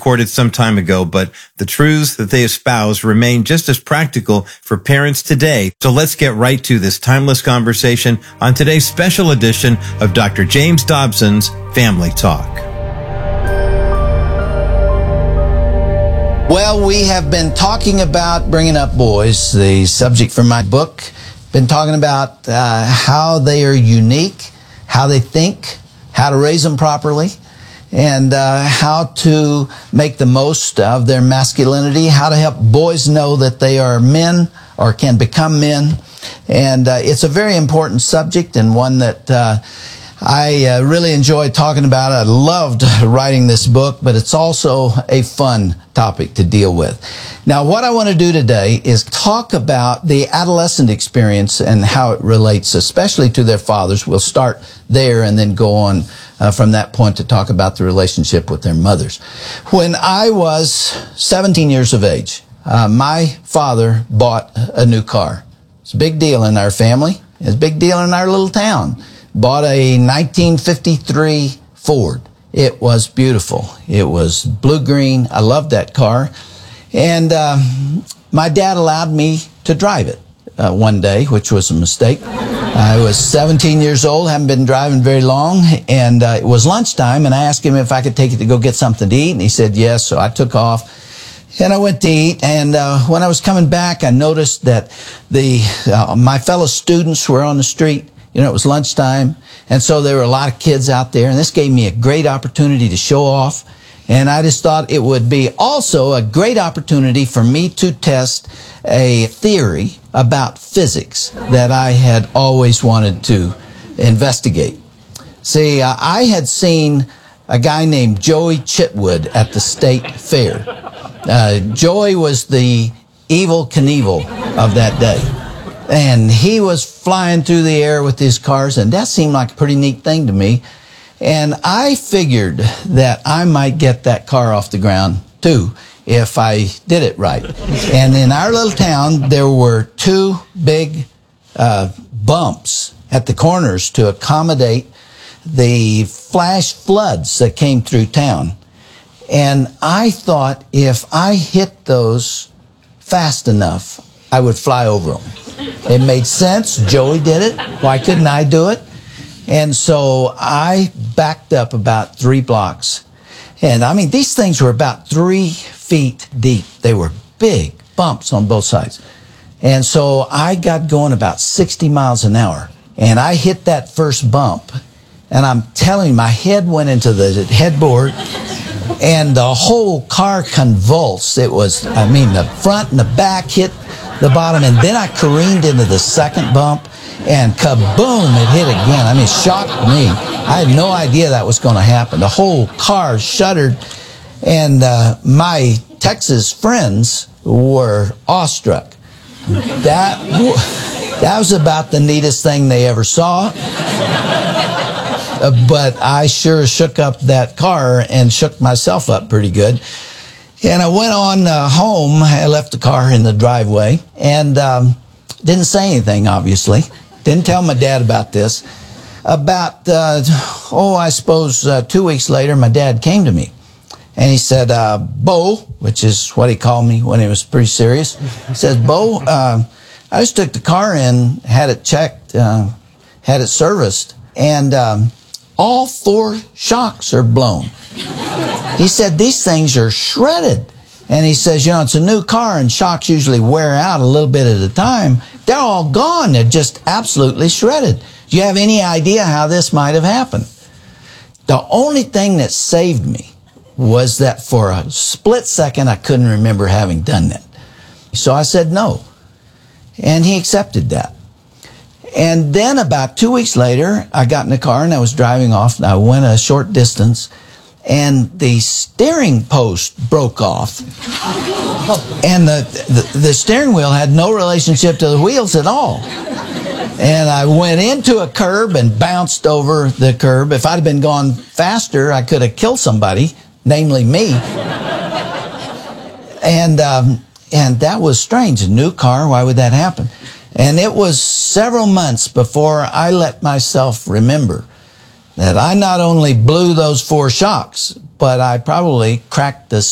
recorded some time ago, but the truths that they espouse remain just as practical for parents today. So let's get right to this timeless conversation on today's special edition of Dr. James Dobson's Family Talk. Well, we have been talking about bringing up boys, the subject for my book. Been talking about how they are unique, how they think, how to raise them properly, and how to make the most of their masculinity, how to help boys know that they are men or can become men. And it's a very important subject and one that I really enjoyed talking about. I loved writing this book, but it's also a fun topic to deal with. Now, what I want to do today is talk about the adolescent experience and how it relates, especially to their fathers. We'll start there and then go on from that point to talk about the relationship with their mothers. When I was 17 years of age, my father bought a new car. It's a big deal in our family. It's a big deal in our little town. Bought a 1953 Ford. It was beautiful. It was blue-green. I loved that car. And my dad allowed me to drive it one day, which was a mistake. I was 17 years old, haven't been driving very long, and it was lunchtime, and I asked him if I could take it to go get something to eat, and he said yes, so I took off. And I went to eat, and when I was coming back, I noticed that my fellow students were on the street. You know, it was lunchtime, and so there were a lot of kids out there, and this gave me a great opportunity to show off. And I just thought it would be also a great opportunity for me to test a theory about physics that I had always wanted to investigate. See, I had seen a guy named Joey Chitwood at the state fair. Joey was the Evel Knievel of that day. And he was flying through the air with his cars, and that seemed like a pretty neat thing to me. And I figured that I might get that car off the ground, too, if I did it right. And in our little town, there were two big bumps at the corners to accommodate the flash floods that came through town. And I thought if I hit those fast enough, I would fly over them. It made sense. Joey did it. Why couldn't I do it? And so I backed up about 3 blocks. And I mean, these things were about 3 feet deep. They were big bumps on both sides. And so I got going about 60 miles an hour. And I hit that first bump. And I'm telling you, my head went into the headboard. And the whole car convulsed. It was, I mean, the front and the back hit the bottom, and then I careened into the second bump, and kaboom, it hit again. I mean, it shocked me. I had no idea that was going to happen. The whole car shuddered, and my Texas friends were awestruck. That was about the neatest thing they ever saw. But I sure shook up that car and shook myself up pretty good. And I went on home. I left the car in the driveway and didn't say anything, obviously. Didn't tell my dad about this. About, I suppose 2 weeks later, my dad came to me. And he said, Bo, which is what he called me when he was pretty serious. He said, Bo, I just took the car in, had it checked, had it serviced, and all 4 shocks are blown. He said, these things are shredded. And he says, you know, it's a new car and shocks usually wear out a little bit at a time. They're all gone. They're just absolutely shredded. Do you have any idea how this might have happened? The only thing that saved me was that for a split second, I couldn't remember having done that. So I said no. And he accepted that. And then about 2 weeks later, I got in the car and I was driving off. And I went a short distance, and the steering post broke off. And the steering wheel had no relationship to the wheels at all. And I went into a curb and bounced over the curb. If I'd have been gone faster, I could have killed somebody, namely me. And that was strange. A new car, why would that happen? And it was several months before I let myself remember that I not only blew those 4 shocks, but I probably cracked the